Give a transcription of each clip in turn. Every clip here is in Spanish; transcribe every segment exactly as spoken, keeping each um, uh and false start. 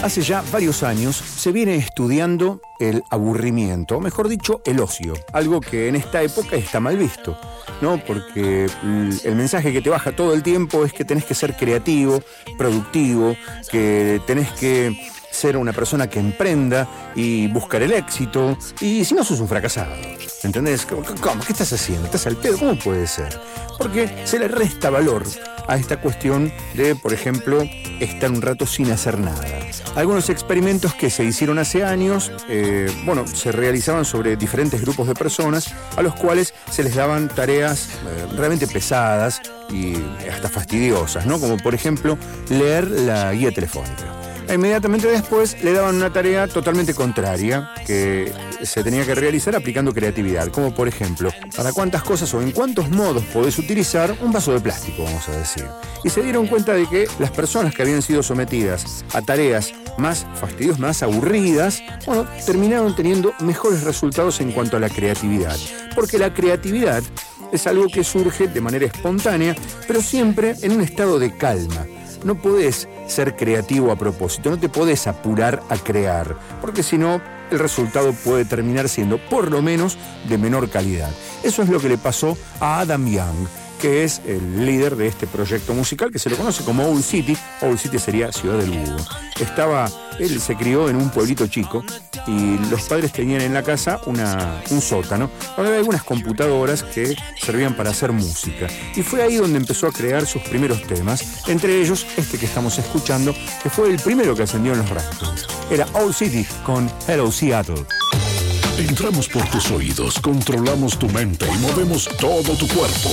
Hace ya varios años se viene estudiando el aburrimiento, o mejor dicho, el ocio, algo que en esta época está mal visto, ¿no? Porque el mensaje que te baja todo el tiempo es que tenés que ser creativo, productivo, que tenés que ser una persona que emprenda y buscar el éxito, y si no sos un fracasado, ¿entendés? ¿Cómo? ¿Cómo? ¿Qué estás haciendo? ¿Estás al pedo? ¿Cómo puede ser? Porque se le resta valor a esta cuestión de, por ejemplo, estar un rato sin hacer nada. Algunos experimentos que se hicieron hace años, eh, bueno, se realizaban sobre diferentes grupos de personas a los cuales se les daban tareas eh, realmente pesadas y hasta fastidiosas, ¿no? Como por ejemplo, leer la guía telefónica. Inmediatamente después le daban una tarea totalmente contraria que se tenía que realizar aplicando creatividad, como por ejemplo, ¿para cuántas cosas o en cuántos modos podés utilizar un vaso de plástico, vamos a decir? Y se dieron cuenta de que las personas que habían sido sometidas a tareas más fastidiosas, más aburridas, bueno, terminaron teniendo mejores resultados en cuanto a la creatividad. Porque la creatividad es algo que surge de manera espontánea, pero siempre en un estado de calma. No podés ser creativo a propósito, no te podés apurar a crear, porque si no, el resultado puede terminar siendo, por lo menos, de menor calidad. Eso es lo que le pasó a Adam Young, que es el líder de este proyecto musical que se lo conoce como Owl City. Owl City sería Ciudad del Búho. Estaba, él se crió en un pueblito chico y los padres tenían en la casa una, un sótano donde había algunas computadoras que servían para hacer música. Y fue ahí donde empezó a crear sus primeros temas, entre ellos este que estamos escuchando, que fue el primero que ascendió en los rankings. Era Owl City con Hello Seattle. Entramos por tus oídos, controlamos tu mente y movemos todo tu cuerpo.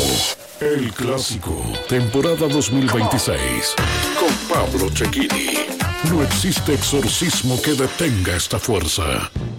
El Clásico, temporada dos mil veintiséis, con Pablo Cecchini. No existe exorcismo que detenga esta fuerza.